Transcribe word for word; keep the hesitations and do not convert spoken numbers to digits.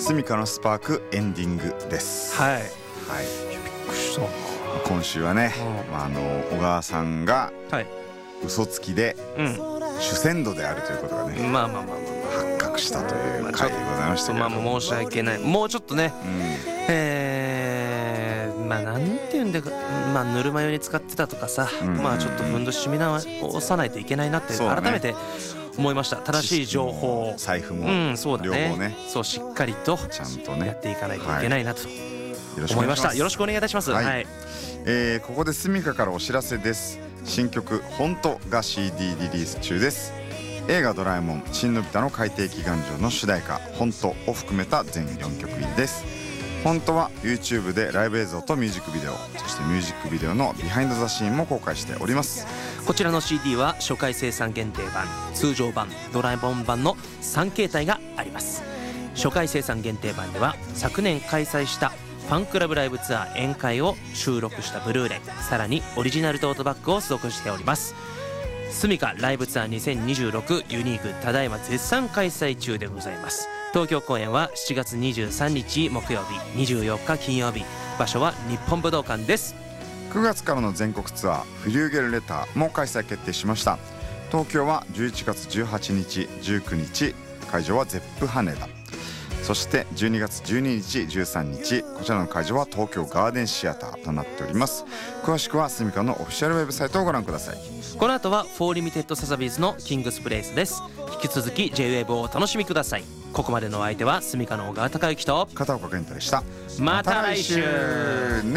スミカのスパークエンディングです。 はい、 はい、 びっくりした。 今週はね、 うん、 まあ、あの小川さんがはい、 嘘つきでうん、 主戦度であるということがね、 まあまあまあまあ発覚したという回でございましたけれども、 まあ申し訳ない。もうちょっとね、 うん、 えー、まあなんていうんだか、まあぬるま湯に使ってたとかさ、 うん、 まあちょっとふんどし締め直さないといけないなってそうね改めて思いました。正しい情報、 財布もうん、そうだね、 両方ね、 そうしっかりとちゃんとねやっていかないといけないなとよろしくお思いました。 願いします。 よろしくお願いいたします。 はい、 はい、 えー、ここでスミカからお知らせです。新曲本当が シーディー リリース中です。映画ドラえもん新のび太の海底祈願城の主題歌本当を含めた全よんきょく入りです。本当は YouTube でライブ映像とミュージックビデオ、そしてミュージックビデオのビハインドザシーンも公開しております。 こちらの シーディー は初回生産限定版、通常版、ドラえもん版のさん形態があります。初回生産限定版では昨年開催したファンクラブライブツアー宴会を収録したブルーレイ、さらにオリジナルトートバッグを付属しております。スミカライブツアーにせんにじゅうろくユニークただいま絶賛開催中でございます。東京公演はしちがつにじゅうさんにち木曜日、にじゅうよっか金曜日、場所は日本武道館です。 くがつからの全国ツアーフリューゲルレターも開催決定しました。東京はじゅういちがつじゅうはちにちじゅうくにち、会場はゼップ羽田、そしてじゅうにがつじゅうににちじゅうさんにち、こちらの会場は東京ガーデンシアターとなっております。詳しくはスミカのオフィシャルウェブサイトをご覧ください。 この後はフォーリミテッドサザビーズのキングスプレイスです。引き続き ジェイウェーブ をお楽しみください。ここまでのお相手はスミカの小川隆之と片岡健太でした。 また来週ね。